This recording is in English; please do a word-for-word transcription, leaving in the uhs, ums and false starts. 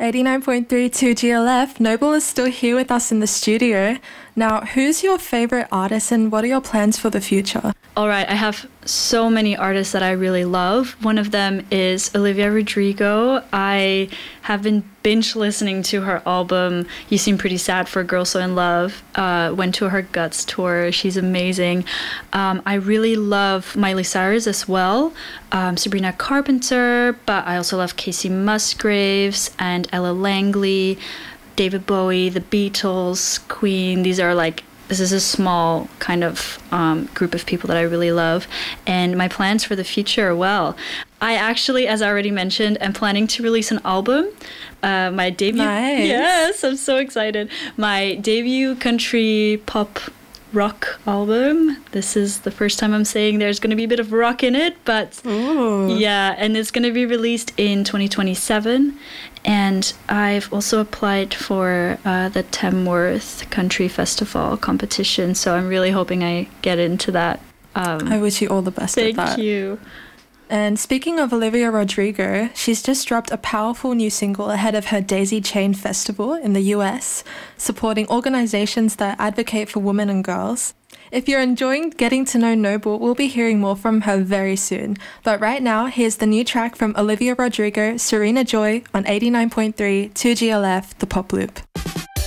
eighty-nine point three two G L F, Noble is still here with us in the studio. Now, who's your favorite artist and what are your plans for the future? All right, I have so many artists that I really love. One of them is Olivia Rodrigo. I have been binge listening to her album, You Seem Pretty Sad for a Girl So In Love. Uh, went to her Guts tour. She's amazing. Um, I really love Miley Cyrus as well. Um, Sabrina Carpenter, but I also love Casey Musgraves and Ella Langley, David Bowie, The Beatles, Queen. These are like, this is a small kind of um, group of people that I really love. And my plans for the future, well, I actually, as I already mentioned, am planning to release an album. Uh, my debut. Nice. Yes, I'm so excited. My debut country pop rock album. This is the first time I'm saying there's going to be a bit of rock in it, but Ooh. yeah, and it's going to be released in twenty twenty-seven. And I've also applied for uh, the Tamworth Country Festival competition, so I'm really hoping I get into that. Um, I wish you all the best with that. thank you. And speaking of Olivia Rodrigo, she's just dropped a powerful new single ahead of her Daisy Chain Festival in the U S, supporting organizations that advocate for women and girls. If you're enjoying getting to know Noble, we'll be hearing more from her very soon. But right now, here's the new track from Olivia Rodrigo, Serena Joy on eighty-nine point three two G L F, The Pop Loop.